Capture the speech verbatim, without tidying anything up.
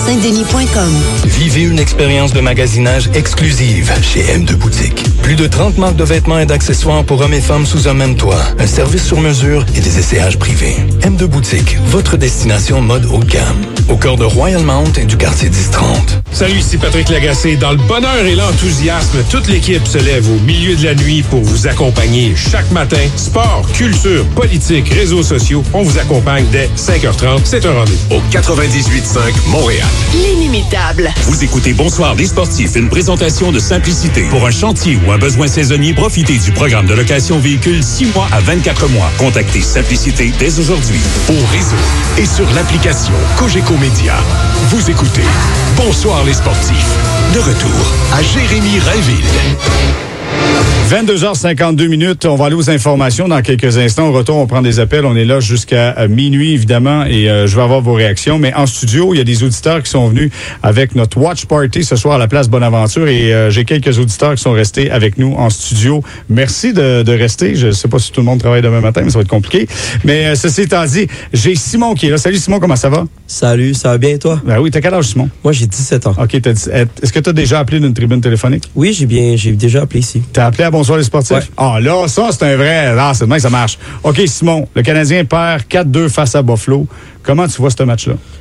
saint denis point com. Vivez une expérience de magasinage exclusive chez M deux Boutique. Plus de trente marques de vêtements et d'accessoires pour hommes et femmes sous un même toit. Un service sur mesure et des essayages privés. M deux Boutique, votre destination mode haut de gamme. Au cœur de Royal Mount et du quartier dix trente. Salut, ici Patrick Lagacé. Dans le bonheur et l'enthousiasme, toute l'équipe se lève au milieu de la nuit pour vous accompagner chaque matin. Sport, culture, politique, réseaux sociaux, on vous accompagne dès cinq heures trente. C'est un rendez-vous. Au quatre-vingt-dix-huit virgule cinq Montréal. L'inimitable. Vous écoutez Bonsoir les sportifs, une présentation de Simplicité. Pour un chantier ou un besoin saisonnier, profitez du programme de location véhicule six mois à vingt-quatre mois. Contactez Simplicité dès aujourd'hui. Au réseau et sur l'application Cogeco Média. Vous écoutez Bonsoir les sportifs. De retour à Jérémy Rainville. vingt-deux heures cinquante-deux minutes. On va aller aux informations dans quelques instants. Au retour, on prend des appels. On est là jusqu'à euh, minuit, évidemment, et euh, je vais avoir vos réactions. Mais en studio, il y a des auditeurs qui sont venus avec notre Watch Party ce soir à la place Bonaventure et euh, j'ai quelques auditeurs qui sont restés avec nous en studio. Merci de, de rester. Je ne sais pas si tout le monde travaille demain matin, mais ça va être compliqué. Mais euh, ceci étant dit, j'ai Simon qui est là. Salut Simon, comment ça va? Salut, ça va bien toi? Ben oui, t'as quel âge Simon? Moi, j'ai dix-sept ans. OK, t'as dix-sept. Est-ce que tu as déjà appelé d'une tribune téléphonique? Oui, j'ai bien, j'ai déjà appelé ici. T'as appelé à Bonsoir les sportifs? Ouais. Ah là, ça, c'est un vrai... Ah, c'est demain, ça marche. OK, Simon, le Canadien perd quatre deux face à Buffalo. Comment tu vois ce match-là?